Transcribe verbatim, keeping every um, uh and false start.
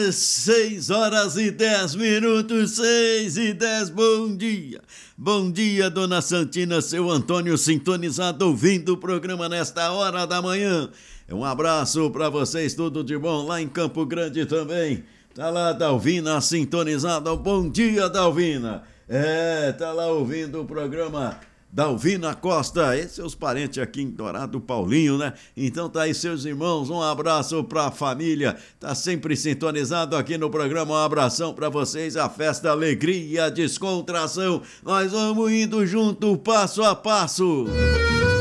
Seis horas e dez minutos, seis e dez, bom dia. Bom dia, dona Santina, seu Antônio sintonizado, ouvindo o programa nesta hora da manhã. Um abraço para vocês, tudo de bom lá em Campo Grande também. Tá lá Dalvina sintonizada, bom dia, Dalvina. É, tá lá ouvindo o programa Dalvina Costa, esses seus parentes aqui em Dourado, Paulinho, né? Então tá aí seus irmãos, um abraço pra família, tá sempre sintonizado aqui no programa, um abração pra vocês, a festa, a alegria, a descontração, nós vamos indo junto, passo a passo.